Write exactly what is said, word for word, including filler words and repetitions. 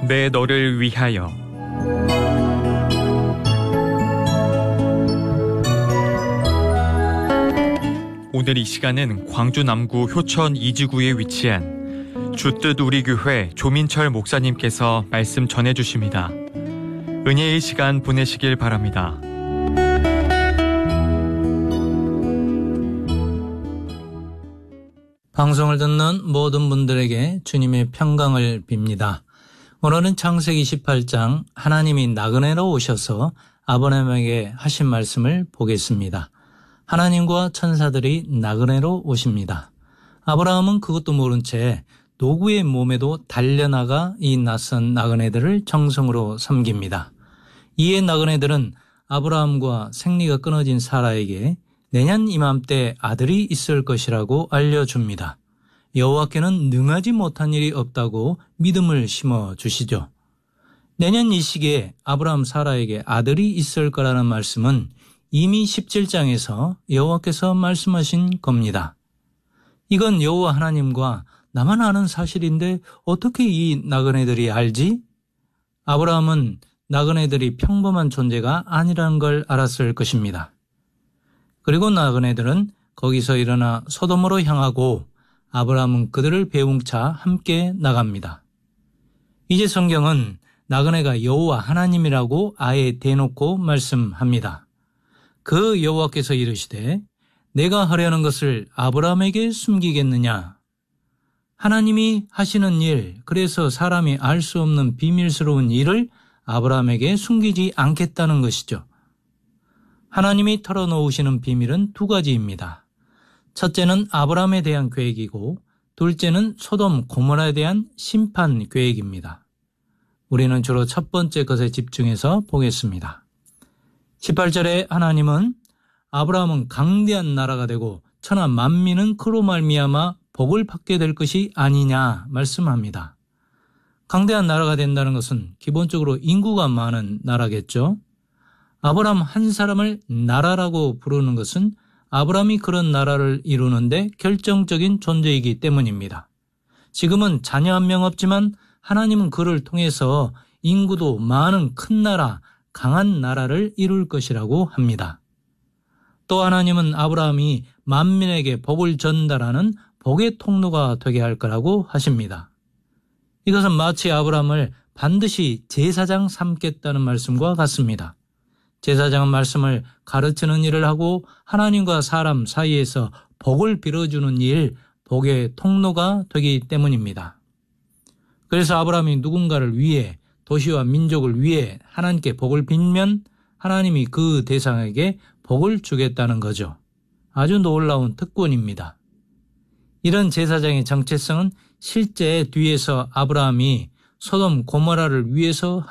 내 너를 위하여. 오늘 이 시간은 광주 남구 효천 이지구에 위치한 주뜻 우리교회 조민철 목사님께서 말씀 전해주십니다. 은혜의 시간 보내시길 바랍니다. 방송을 듣는 모든 분들에게 주님의 평강을 빕니다. 오늘은 창세기 십팔 장 하나님이 나그네로 오셔서 아브라함에게 하신 말씀을 보겠습니다. 하나님과 천사들이 나그네로 오십니다. 아브라함은 그것도 모른 채 노구의 몸에도 달려나가 이 낯선 나그네들을 정성으로 섬깁니다. 이에 나그네들은 아브라함과 생리가 끊어진 사라에게 내년 이맘때 아들이 있을 것이라고 알려줍니다. 여호와께는 능하지 못한 일이 없다고 믿음을 심어주시죠. 내년 이 시기에 아브라함 사라에게 아들이 있을 거라는 말씀은 이미 십칠 장에서 여호와께서 말씀하신 겁니다. 이건 여호와 하나님과 나만 아는 사실인데 어떻게 이 나그네들이 알지? 아브라함은 나그네들이 평범한 존재가 아니라는 걸 알았을 것입니다. 그리고 나그네들은 거기서 일어나 소돔으로 향하고 아브라함은 그들을 배웅차 함께 나갑니다. 이제 성경은 나그네가 여호와 하나님이라고 아예 대놓고 말씀합니다. 그 여호와께서 이르시되 내가 하려는 것을 아브라함에게 숨기겠느냐? 하나님이 하시는 일, 그래서 사람이 알 수 없는 비밀스러운 일을 아브라함에게 숨기지 않겠다는 것이죠. 하나님이 털어놓으시는 비밀은 두 가지입니다. 첫째는 아브라함에 대한 계획이고 둘째는 소돔 고모라에 대한 심판 계획입니다. 우리는 주로 첫 번째 것에 집중해서 보겠습니다. 십팔 절에 하나님은 아브라함은 강대한 나라가 되고 천하 만민은 그로 말미암아 복을 받게 될 것이 아니냐 말씀합니다. 강대한 나라가 된다는 것은 기본적으로 인구가 많은 나라겠죠. 아브라함 한 사람을 나라라고 부르는 것은 아브라함이 그런 나라를 이루는데 결정적인 존재이기 때문입니다. 지금은 자녀 한 명 없지만 하나님은 그를 통해서 인구도 많은 큰 나라, 강한 나라를 이룰 것이라고 합니다. 또 하나님은 아브라함이 만민에게 복을 전달하는 복의 통로가 되게 할 거라고 하십니다. 이것은 마치 아브라함을 반드시 제사장 삼겠다는 말씀과 같습니다. 제사장은 말씀을 가르치는 일을 하고 하나님과 사람 사이에서 복을 빌어주는 일, 복의 통로가 되기 때문입니다. 그래서 아브라함이 누군가를 위해 도시와 민족을 위해 하나님께 복을 빌면 하나님이 그 대상에게 복을 주겠다는 거죠. 아주 놀라운 특권입니다. 이런 제사장의 정체성은 실제 뒤에서 아브라함이 소돔 고모라를 위해서